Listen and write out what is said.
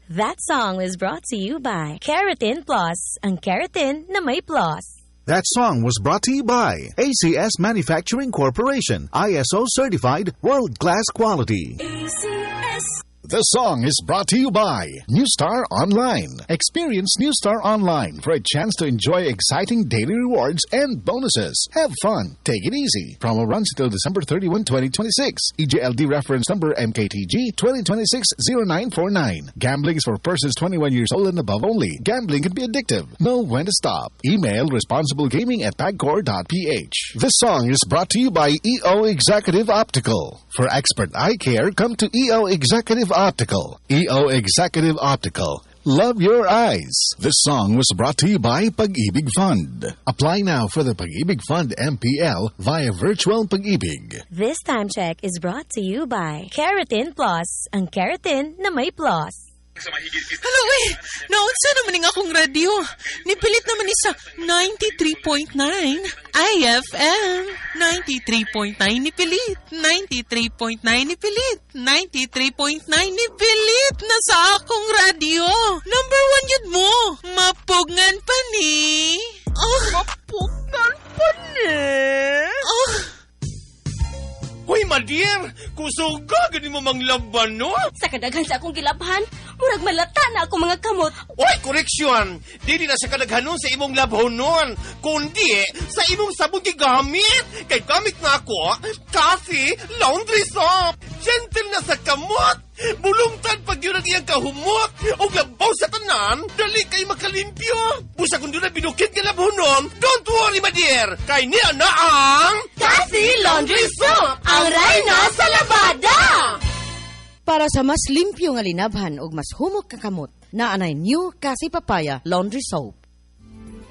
That song was brought to you by Keratin Plus, ang keratin na may plus. That song was brought to you by ACS Manufacturing Corporation, ISO certified world-class quality. ACS. This song is brought to you by New Star Online. Experience New Star Online for a chance to enjoy exciting daily rewards and bonuses. Have fun. Take it easy. Promo runs until December 31, 2026. EJLD reference number MKTG 2026-0949. Gambling is for persons 21 years old and above only. Gambling can be addictive. Know when to stop. Email responsiblegaming@pagcor.ph. This song is brought to you by EO Executive Optical. For expert eye care, come to EO Executive Optical. EO Executive Optical. Love your eyes. This song was brought to you by Pag-ibig Fund. Apply now for the Pag-ibig Fund MPL via Virtual Pag-ibig. This time check is brought to you by Keratin Plus, ang keratin na may plus. Hello, naunsa naman nga akong radio. Nipilit naman isa 93.9 IFM. 93.9 nipilit. 93.9 nipilit. 93.9 nipilit na sa akong radio. Number 1 yun mo. Mapugngan pa ni. Mapugngan pa ni? Hoy, Madier! Kusog ka, gani mo mang laban, no? Sa kadaghan sa akong gilabhan, murag malata na ako mga kamot. Oy, koreksyon! Dili na sa kadaghanon sa imong labhonon, kundi sa imong sabon gigamit. Kay gamit na ako, Cassie Laundry Soap. Gentle na sa kamot. Bulungtan pag yun ang iyang kahumot. O labaw sa tanan, dali kay makalimpyo. Busa kung doon na binukit ka labhonon, don't worry, Madier. Kay niya na ang Cassie Laundry Soap, ang reyna sa labada! Para sa mas limpyo nga linabhan ug mas humok ka kamot, naanay new Cassie Papaya Laundry Soap.